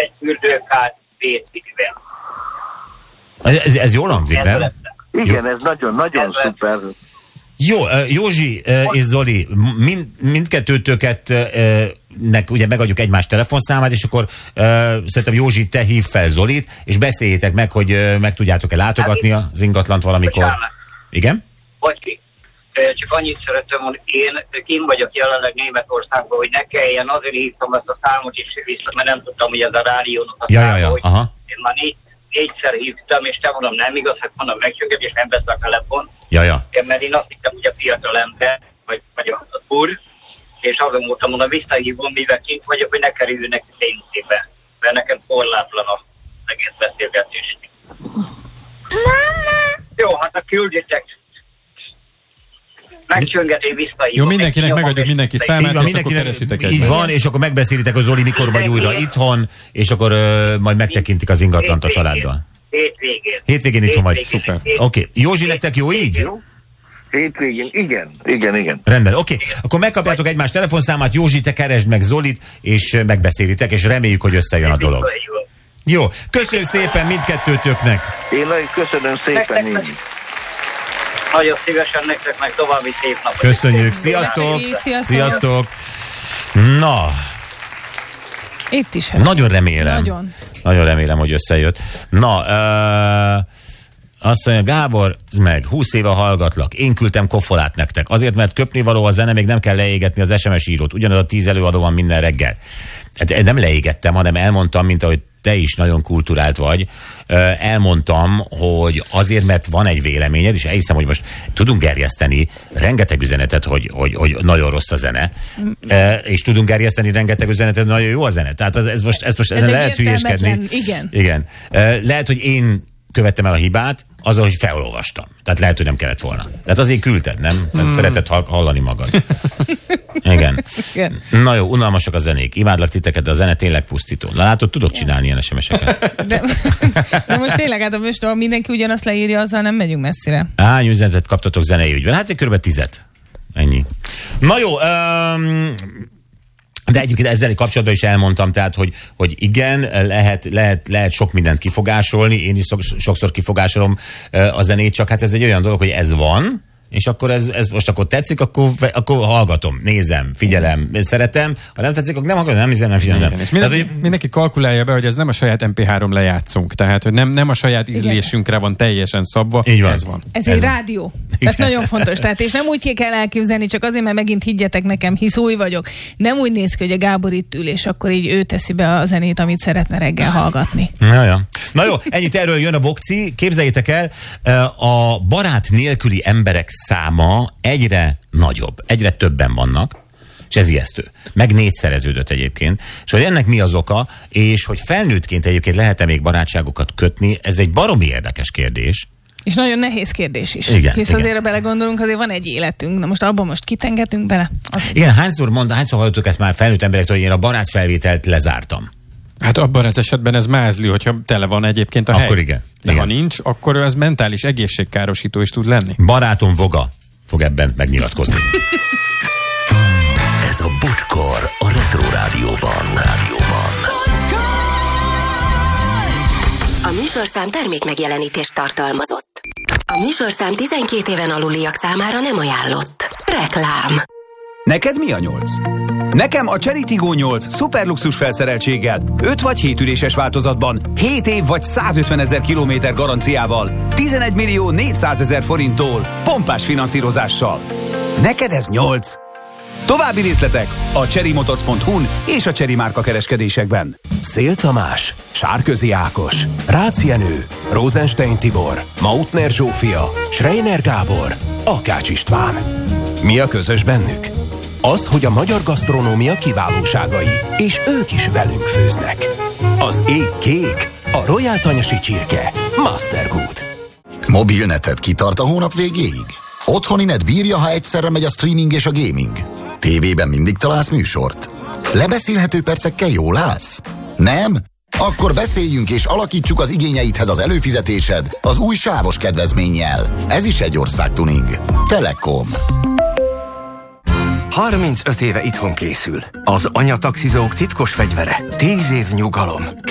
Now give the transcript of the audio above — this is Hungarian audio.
egy fürdőkát vécvivel. Ez jól hangzik, nem? Igen, ez nagyon szuper. Jó, Józsi és Zoli, mindkettőtöket ugye megadjuk egymás telefonszámát, és akkor szerintem Józsi, te hív fel Zolit, és beszéljétek meg, hogy meg tudjátok-e látogatni az ingatlant valamikor. Igen? Bocsi, csak annyit szeretem mondani, én kim vagyok jelenleg Németországban, hogy ne kelljen, azért hívtam ezt a számot is vissza, mert nem tudtam, hogy ez a rádiónak a száma, hogy én már négyszer hívtam, és te mondom, nem igaz, hát mondom, megcsökkent, és nem vesz a telefon. Mert én azt hittem, hogy a fiatal ember, vagy a úr, és azon mondtam, visszahívom, mivel kint vagyok, hogy ne kerüljönnek pénzébe, mert nekem korlátlan az egész beszélgetés. Jó, hát a küldjetek. Megcsöngetén visszahívom. Jó, mindenkinek megadjuk mindenki számát, és akkor keresitek egyben. Így van, és akkor megbeszélitek, hogy Zoli mikor vagy újra itthon, és akkor majd megtekintik az ingatlant a családdal. Hétvégén itthon vagy. Szuper. Oké. Józsi, nektek jó így? Hétvégén, igen. Rendben, oké. Akkor megkapjátok egymás telefonszámát, Józsi, te keresd meg Zolit, és megbeszélitek, és reméljük, hogy összejön a dolog. Jó, köszönjük szépen mindkettőtöknek. Én nagyon köszönöm szépen így. Nagyon szívesen nektek meg további szép napot. Köszönjük, sziasztok! Sziasztok! Na, itt is. Nagyon remélem. Nagyon remélem, hogy összejött. Na, azt mondja, Gábor, meg 20 éve hallgatlak. Én küldtem kofolát nektek. Azért, mert köpnivaló a zene, még nem kell leégetni az SMS írót. Ugyanaz a 10 előadó van minden reggel. Hát nem leégettem, hanem elmondtam, mint ahogy te is nagyon kulturált vagy, elmondtam, hogy azért, mert van egy véleményed, és elhiszem, hogy most tudunk gerjeszteni rengeteg üzenetet, hogy nagyon rossz a zene, és tudunk gerjeszteni rengeteg üzenetet, hogy nagyon jó a zene. Tehát ez most ezen lehet hülyéskedni. Igen. Lehet, hogy én követtem el a hibát, azzal, hogy felolvastam. Tehát lehet, hogy nem kellett volna. Tehát azért küldted, nem? Tehát szereted hallani magad. Igen. Na jó, unalmasak a zenék. Imádlak titeket, de a zene tényleg pusztító. Na látod, tudok csinálni ilyen SMS-eket. De most tényleg, hát most ha mindenki ugyanazt leírja, azzal nem megyünk messzire. Hány üzenetet kaptatok zenei ügyben? Hát kb. 10. Ennyi. Na jó, de egyébként ezzel kapcsolatban is elmondtam, tehát, hogy igen, lehet sok mindent kifogásolni, én is sokszor kifogásolom a zenét, csak hát ez egy olyan dolog, hogy ez van, és akkor ez most akkor tetszik, akkor hallgatom, nézem, figyelem, szeretem, ha nem tetszik, akkor nem hallgatom, nem hiszem, nem figyelem. Mindenki kalkulálja be, hogy ez nem a saját MP3 lejátszunk, tehát hogy nem a saját ízlésünkre van teljesen szabva, ez van. Ez egy rádió. Ez nagyon fontos. Tehát, és nem úgy kell elképzelni, csak azért, mert megint higgyetek nekem, hisz új vagyok. Nem úgy néz ki, hogy a Gábor itt ül, és akkor így ő teszi be a zenét, amit szeretne reggel hallgatni. Na jó, ennyit erről jön a Vokci. Képzeljétek el, a barát nélküli emberek száma egyre nagyobb, egyre többen vannak, és ez ijesztő. Meg 4-szereződött egyébként. És hogy ennek mi az oka, és hogy felnőttként egyébként lehet-e még barátságokat kötni, ez egy baromi érdekes kérdés. És nagyon nehéz kérdés is. Igen, hisz azért, ha belegondolunk, azért van egy életünk. Na most abban most kitengetünk bele? Igen, hányszor hallottuk ezt már felnőtt emberektől, hogy én a barátfelvételt lezártam. Hát abban az esetben ez mázli, hogyha tele van egyébként a hely. Akkor igen. De ha nincs, akkor ez mentális egészségkárosító is tud lenni. Barátom Voga fog ebben megnyilatkozni. Ez a Bocskor a Retro Rádióban. A műsorszám termék megjelenítést tartalmazott. A műsorszám 12 éven aluliak számára nem ajánlott. Reklám. Neked mi a 8? Nekem a Chery Tiggo 8 szuperluxus felszereltséggel, 5 vagy 7 üléses változatban, 7 év vagy 150 000 kilométer garanciával, 11 millió 400 000 forinttól, pompás finanszírozással. Neked ez 8? További részletek a cherrymotors.hu-n és a Chery márka kereskedésekben. Szél Tamás, Sárközi Ákos, Rácz Jenő, Rosenstein Tibor, Mautner Zsófia, Schreiner Gábor, Akács István. Mi a közös bennük? Az, hogy a magyar gasztronómia kiválóságai, és ők is velünk főznek. Az ég kék, a Royal Tanyasi csirke, Mastergood. Mobilneted kitart a hónap végéig? Otthoni net bírja, ha egyszerre megy a streaming és a gaming? Tévében mindig találsz műsort? Lebeszélhető percekkel jól állsz? Nem? Akkor beszéljünk és alakítsuk az igényeidhez az előfizetésed az új sávos kedvezménnyel. Ez is egy országtuning. Telekom. 35 éve itthon készül. Az anyataxizók titkos fegyvere. 10 év nyugalom.